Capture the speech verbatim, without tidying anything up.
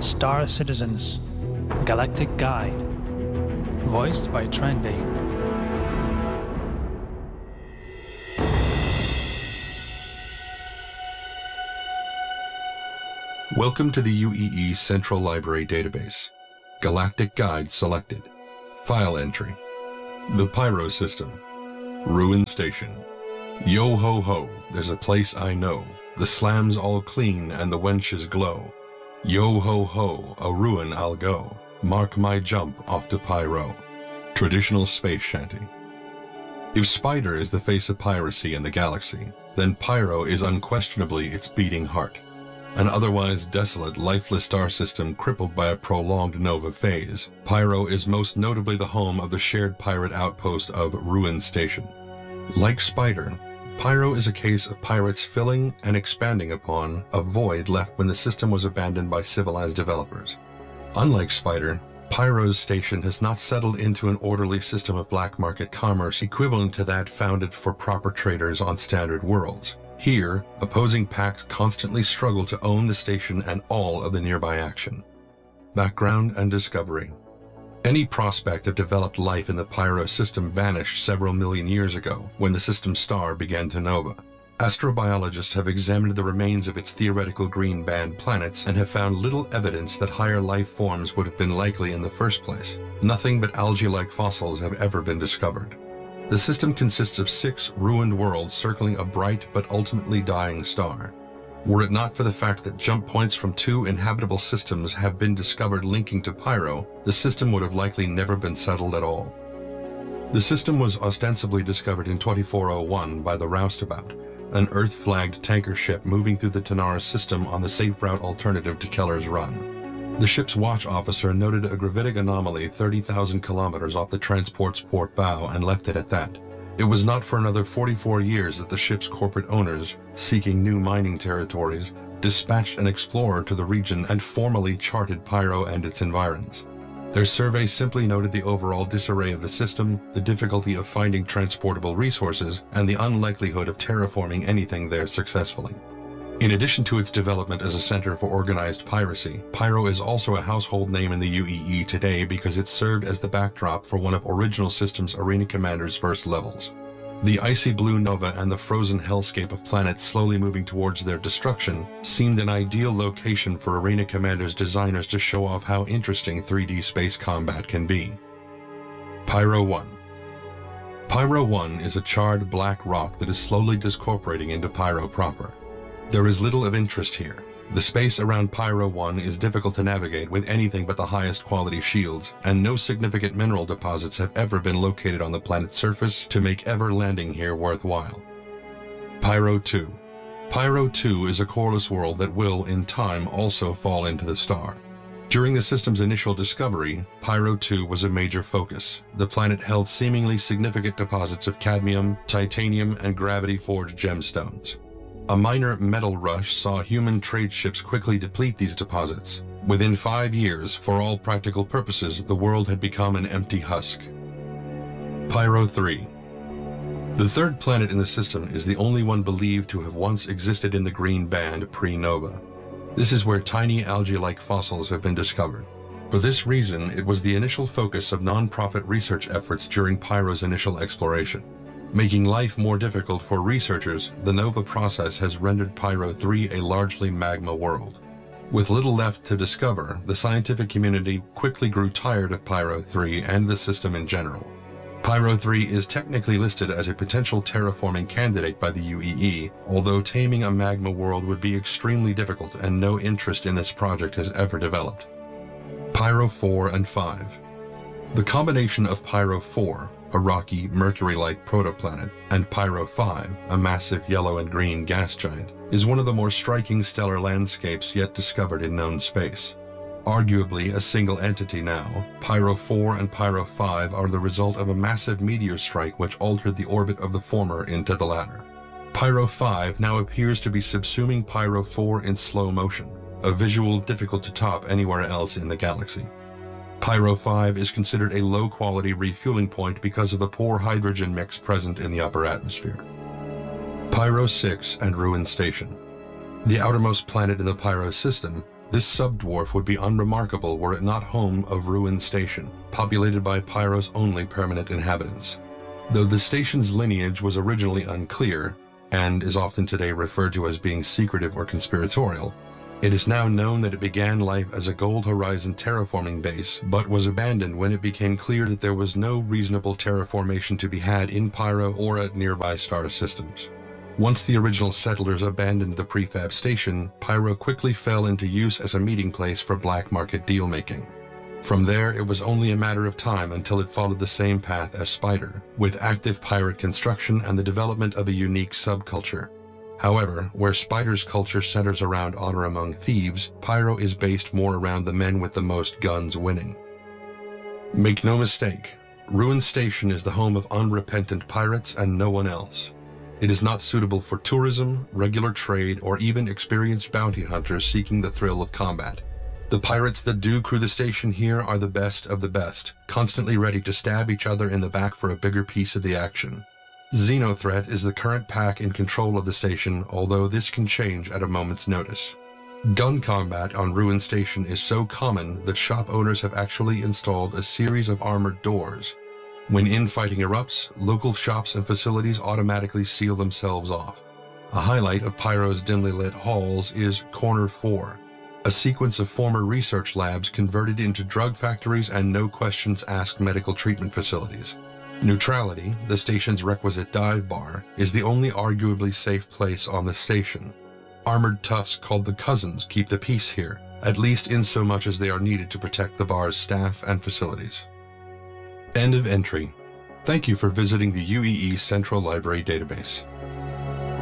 Star Citizens Galactic Guide, voiced by Trendy. Welcome to the U E E Central Library Database. Galactic Guide selected. File entry. The Pyro System. Ruin Station. Yo ho ho, there's a place I know. The slams all clean and the wenches glow. Yo ho ho, a ruin I'll go. Mark my jump off to Pyro. Traditional space shanty. If Spider is the face of piracy in the galaxy, then Pyro is unquestionably its beating heart. An otherwise desolate, lifeless star system crippled by a prolonged nova phase, Pyro is most notably the home of the shared pirate outpost of Ruin Station. Like Spider, Pyro is a case of pirates filling and expanding upon a void left when the system was abandoned by civilized developers. Unlike Spider, Pyro's station has not settled into an orderly system of black market commerce equivalent to that founded for proper traders on standard worlds. Here, opposing pacts constantly struggle to own the station and all of the nearby action. Background and discovery. Any prospect of developed life in the Pyro system vanished several million years ago when the system's star began to nova. Astrobiologists have examined the remains of its theoretical green band planets and have found little evidence that higher life forms would have been likely in the first place. Nothing but algae-like fossils have ever been discovered. The system consists of six ruined worlds circling a bright but ultimately dying star. Were it not for the fact that jump points from two inhabitable systems have been discovered linking to Pyro, the system would have likely never been settled at all. The system was ostensibly discovered in twenty-four oh one by the Roustabout, an Earth-flagged tanker ship moving through the Tanara system on the safe route alternative to Keller's Run. The ship's watch officer noted a gravitic anomaly thirty thousand kilometers off the transport's port bow and left it at that. It was not for another forty-four years that the ship's corporate owners, seeking new mining territories, dispatched an explorer to the region and formally charted Pyro and its environs. Their survey simply noted the overall disarray of the system, the difficulty of finding transportable resources, and the unlikelihood of terraforming anything there successfully. In addition to its development as a center for organized piracy, Pyro is also a household name in the U E E today because it served as the backdrop for one of Original Systems Arena Commander's first levels. The icy blue nova and the frozen hellscape of planets slowly moving towards their destruction seemed an ideal location for Arena Commander's designers to show off how interesting three D space combat can be. Pyro one. Pyro one is a charred black rock that is slowly discorporating into Pyro proper. There is little of interest here. The space around Pyro one is difficult to navigate with anything but the highest quality shields, and no significant mineral deposits have ever been located on the planet's surface to make ever landing here worthwhile. Pyro two. Pyro two is a coreless world that will, in time, also fall into the star. During the system's initial discovery, Pyro two was a major focus. The planet held seemingly significant deposits of cadmium, titanium, and gravity-forged gemstones. A minor metal rush saw human trade ships quickly deplete these deposits. Within five years, for all practical purposes, the world had become an empty husk. Pyro three. The third planet in the system is the only one believed to have once existed in the green band pre-nova. This is where tiny algae-like fossils have been discovered. For this reason, it was the initial focus of non-profit research efforts during Pyro's initial exploration. Making life more difficult for researchers, the nova process has rendered Pyro three a largely magma world. With little left to discover, the scientific community quickly grew tired of Pyro three and the system in general. Pyro three is technically listed as a potential terraforming candidate by the U E E, although taming a magma world would be extremely difficult and no interest in this project has ever developed. Pyro four and five. The combination of Pyro four, a rocky, Mercury-like protoplanet, and Pyro five, a massive yellow and green gas giant, is one of the more striking stellar landscapes yet discovered in known space. Arguably a single entity now, Pyro four and Pyro five are the result of a massive meteor strike which altered the orbit of the former into the latter. Pyro five now appears to be subsuming Pyro four in slow motion, a visual difficult to top anywhere else in the galaxy. Pyro five is considered a low-quality refueling point because of the poor hydrogen mix present in the upper atmosphere. Pyro six and Ruin Station. The outermost planet in the Pyro system, This subdwarf would be unremarkable were it not home of Ruin Station, populated by Pyro's only permanent inhabitants. Though the station's lineage was originally unclear, and is often today referred to as being secretive or conspiratorial, it is now known that it began life as a Gold Horizon terraforming base, but was abandoned when it became clear that there was no reasonable terraformation to be had in Pyro or at nearby star systems. Once the original settlers abandoned the prefab station, Pyro quickly fell into use as a meeting place for black market deal-making. From there, it was only a matter of time until it followed the same path as Spider, with active pirate construction and the development of a unique subculture. However, where Spider's culture centers around honor among thieves, Pyro is based more around the men with the most guns winning. Make no mistake, Ruin Station is the home of unrepentant pirates and no one else. It is not suitable for tourism, regular trade, or even experienced bounty hunters seeking the thrill of combat. The pirates that do crew the station here are the best of the best, constantly ready to stab each other in the back for a bigger piece of the action. Xenothreat is the current pack in control of the station, although this can change at a moment's notice. Gun combat on Ruin Station is so common that shop owners have actually installed a series of armored doors. When infighting erupts, local shops and facilities automatically seal themselves off. A highlight of Pyro's dimly lit halls is Corner four, a sequence of former research labs converted into drug factories and no-questions-asked medical treatment facilities. Neutrality, the station's requisite dive bar, is the only arguably safe place on the station. Armored toughs called the Cousins keep the peace here, at least insomuch as they are needed to protect the bar's staff and facilities. End of entry. Thank you for visiting the U E E Central Library Database.